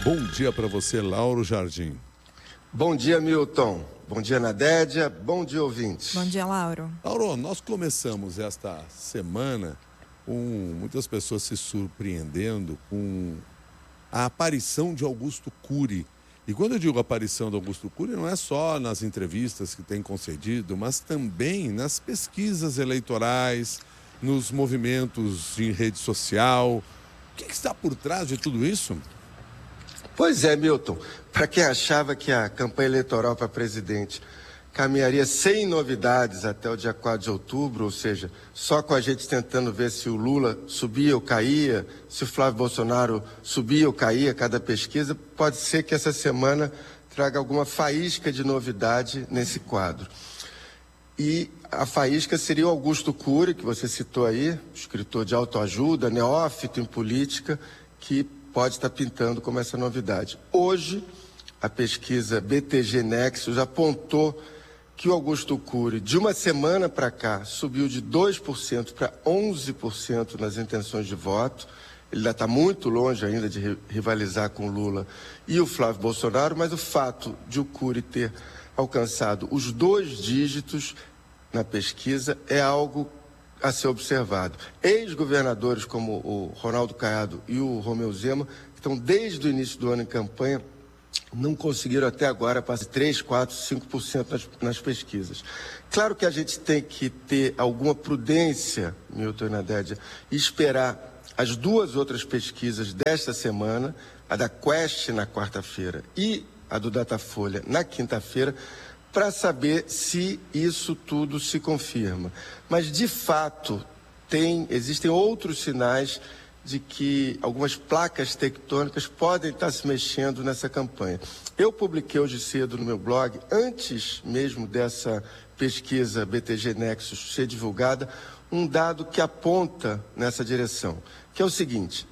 Bom dia para você, Lauro Jardim. Bom dia, Milton. Bom dia, Nadédia. Bom dia, ouvintes. Bom dia, Lauro. Lauro, nós começamos esta semana com muitas pessoas se surpreendendo com a aparição de Augusto Cury. E quando eu digo aparição de Augusto Cury, não é só nas entrevistas que tem concedido, mas também nas pesquisas eleitorais, nos movimentos em rede social. O que está por trás de tudo isso? Pois é, Milton. Para quem achava que a campanha eleitoral para presidente caminharia sem novidades até o dia 4 de outubro, ou seja, só com a gente tentando ver se o Lula subia ou caía, se o Flávio Bolsonaro subia ou caía cada pesquisa, pode ser que essa semana traga alguma faísca de novidade nesse quadro. E a faísca seria o Augusto Cury, que você citou aí, escritor de autoajuda, neófito em política, que pode estar pintando como essa novidade. Hoje, a pesquisa BTG Nexus apontou que o Augusto Cury, de uma semana para cá, subiu de 2% para 11% nas intenções de voto. Ele ainda está muito longe ainda de rivalizar com o Lula e o Flávio Bolsonaro, mas o fato de o Cury ter alcançado os 2 dígitos na pesquisa é algo a ser observado. Ex-governadores como o Ronaldo Caiado e o Romeu Zema, que estão desde o início do ano em campanha, não conseguiram até agora passar 3, 4, 5% nas pesquisas. Claro que a gente tem que ter alguma prudência, Milton e Nadédia, e esperar as 2 outras pesquisas desta semana, a da Quest na quarta-feira e a do Datafolha na quinta-feira, para saber se isso tudo se confirma. Mas, de fato, existem outros sinais de que algumas placas tectônicas podem estar se mexendo nessa campanha. Eu publiquei hoje cedo no meu blog, antes mesmo dessa pesquisa BTG Nexus ser divulgada, um dado que aponta nessa direção, que é o seguinte: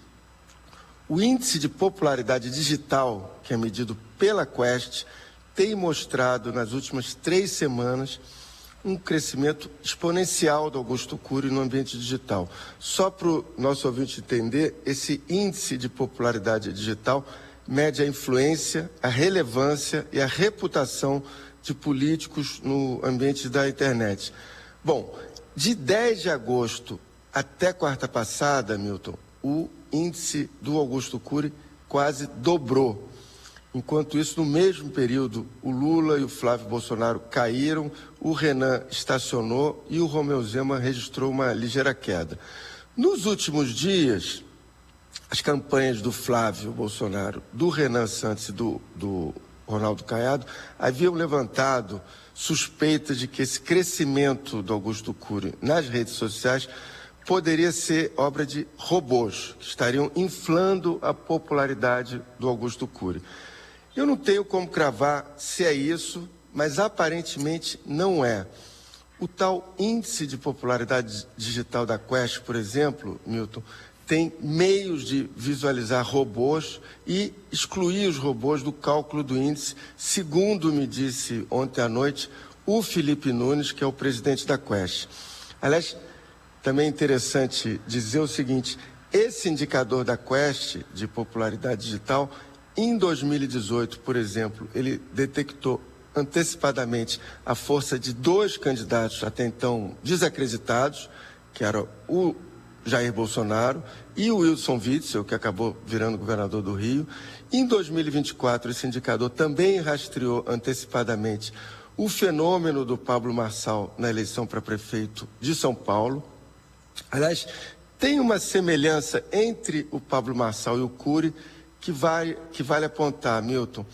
o índice de popularidade digital, que é medido pela Quest, tem mostrado nas últimas 3 semanas um crescimento exponencial do Augusto Cury no ambiente digital. Só para o nosso ouvinte entender, esse índice de popularidade digital mede a influência, a relevância e a reputação de políticos no ambiente da internet. Bom, de 10 de agosto até quarta passada, Milton, o índice do Augusto Cury quase dobrou. Enquanto isso, no mesmo período, o Lula e o Flávio Bolsonaro caíram, o Renan estacionou e o Romeu Zema registrou uma ligeira queda. Nos últimos dias, as campanhas do Flávio Bolsonaro, do Renan Santos e do Ronaldo Caiado haviam levantado suspeitas de que esse crescimento do Augusto Cury nas redes sociais poderia ser obra de robôs, que estariam inflando a popularidade do Augusto Cury. Eu não tenho como cravar se é isso, mas aparentemente não é. O tal índice de popularidade digital da Quest, por exemplo, Milton, tem meios de visualizar robôs e excluir os robôs do cálculo do índice, segundo me disse ontem à noite o Felipe Nunes, que é o presidente da Quest. Aliás, também é interessante dizer o seguinte: esse indicador da Quest de popularidade digital, em 2018, por exemplo, ele detectou antecipadamente a força de 2 candidatos até então desacreditados, que eram o Jair Bolsonaro e o Wilson Witzel, que acabou virando governador do Rio. Em 2024, esse indicador também rastreou antecipadamente o fenômeno do Pablo Marçal na eleição para prefeito de São Paulo. Aliás, tem uma semelhança entre o Pablo Marçal e o Cury que vale apontar, Milton.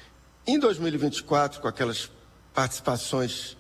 Em 2024, com aquelas participações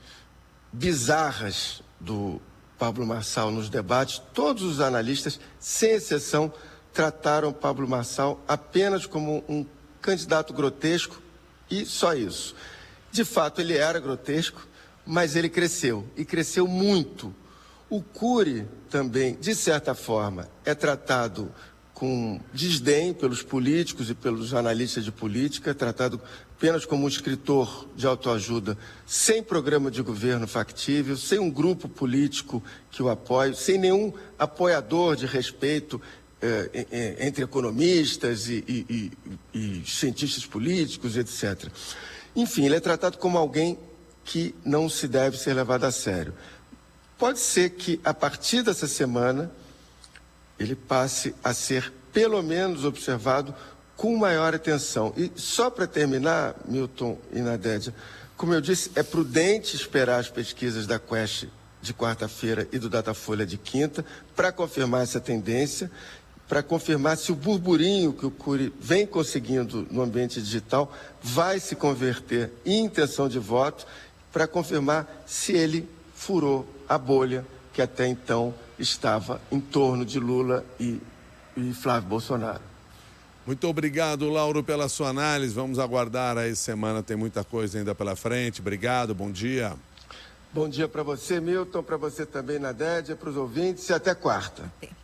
bizarras do Pablo Marçal nos debates, todos os analistas, sem exceção, trataram Pablo Marçal apenas como um candidato grotesco e só isso. De fato, ele era grotesco, mas ele cresceu, e cresceu muito. O Cury também, de certa forma, é tratado com desdém pelos políticos e pelos analistas de política, tratado apenas como um escritor de autoajuda, sem programa de governo factível, sem um grupo político que o apoie, sem nenhum apoiador de respeito entre economistas e cientistas políticos, etc. Enfim, ele é tratado como alguém que não se deve ser levado a sério. Pode ser que, a partir dessa semana, ele passe a ser, pelo menos, observado com maior atenção. E só para terminar, Milton e Nadédia, como eu disse, é prudente esperar as pesquisas da Quest de quarta-feira e do Datafolha de quinta para confirmar essa tendência, para confirmar se o burburinho que o Cury vem conseguindo no ambiente digital vai se converter em intenção de voto, para confirmar se ele furou a bolha que até então estava em torno de Lula e Flávio Bolsonaro. Muito obrigado, Lauro, pela sua análise. Vamos aguardar aí semana, tem muita coisa ainda pela frente. Obrigado, bom dia. Bom dia para você, Milton, para você também, Nadédia, para os ouvintes e até quarta.